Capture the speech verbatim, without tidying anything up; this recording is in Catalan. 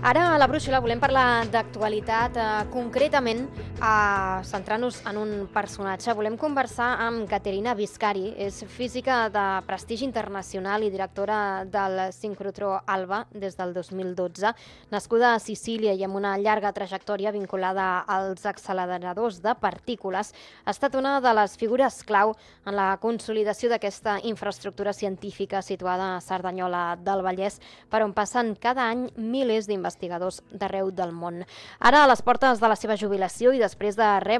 Ara a la brúixola volem parlar d'actualitat, eh, concretament eh, centrant-nos en un personatge. Volem conversar amb Caterina Viscari, és física de prestigi internacional i directora del sincrotró ALBA des del dos mil dotze, nascuda a Sicília i amb una llarga trajectòria vinculada als acceleradors de partícules. Ha estat una de les figures clau en la consolidació d'aquesta infraestructura científica situada a Cerdanyola del Vallès, per on passen cada any milers d'investigadors d'arreu del món. Ara, a les portes de la seva jubilació i després de rebre